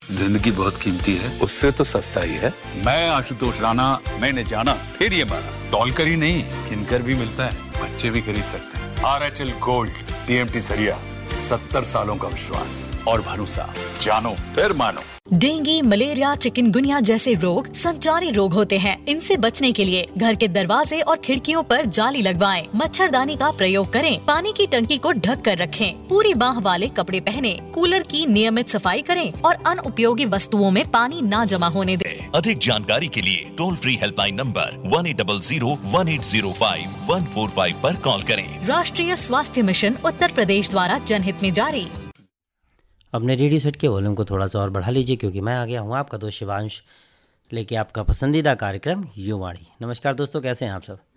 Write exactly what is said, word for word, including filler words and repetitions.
जिंदगी बहुत कीमती है, उससे तो सस्ता ही है। मैं आशुतोष राणा, मैंने जाना फिर ये माना, तौल कर ही नहीं किनकर भी मिलता है, बच्चे भी खरीद सकते हैं। R H L gold, TMT सरिया, सत्तर सालों का विश्वास और भरोसा, जानो फिर मानो। डेंगू, मलेरिया, चिकनगुनिया जैसे रोग संचारी रोग होते हैं। इनसे बचने के लिए घर के दरवाजे और खिड़कियों पर जाली लगवाएं, मच्छरदानी का प्रयोग करें, पानी की टंकी को ढक कर रखें, पूरी बाह वाले कपड़े पहने, कूलर की नियमित सफाई करें और अनुपयोगी वस्तुओं में पानी ना जमा होने दें। अधिक जानकारी के लिए toll free helpline number one eight double zero one eight zero five one four five पर कॉल करें। राष्ट्रीय स्वास्थ्य मिशन उत्तर प्रदेश द्वारा जनहित में जारी। अपने रेडियो सेट के वॉल्यूम को थोड़ा सा और बढ़ा लीजिए, क्योंकि मैं आ गया हूँ आपका दोस्त शिवांश लेके आपका पसंदीदा कार्यक्रम युवाणी। नमस्कार दोस्तों, कैसे हैं आप सब?